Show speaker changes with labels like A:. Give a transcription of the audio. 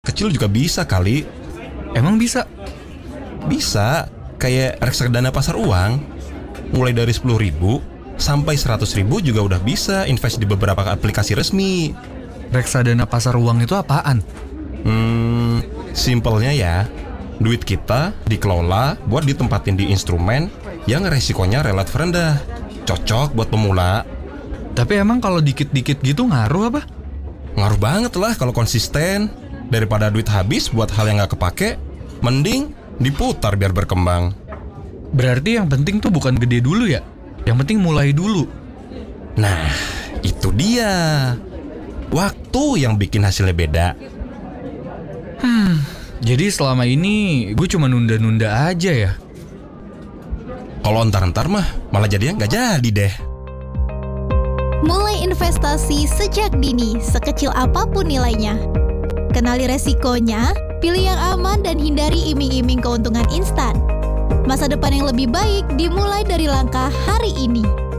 A: Kecil juga bisa kali.
B: Emang bisa?
A: Bisa, kayak reksadana pasar uang. Mulai dari 10.000 sampai 100.000 juga udah bisa invest di beberapa aplikasi resmi.
B: Reksadana pasar uang itu apaan?
A: Simpelnya ya, duit kita dikelola buat ditempatin di instrumen yang resikonya relatif rendah. Cocok buat pemula.
B: Tapi emang kalau dikit-dikit gitu ngaruh apa?
A: Ngaruh banget lah kalau konsisten. Daripada duit habis buat hal yang gak kepake, mending diputar biar berkembang.
B: Berarti yang penting tuh bukan gede dulu ya? Yang penting mulai dulu.
A: Nah, itu dia. Waktu yang bikin hasilnya beda.
B: Jadi selama ini gue cuma nunda-nunda aja ya?
A: Kalau ntar-ntar mah malah jadinya gak jadi deh.
C: Mulai investasi sejak dini, sekecil apapun nilainya. Kenali resikonya, pilih yang aman dan hindari iming-iming keuntungan instan. Masa depan yang lebih baik dimulai dari langkah hari ini.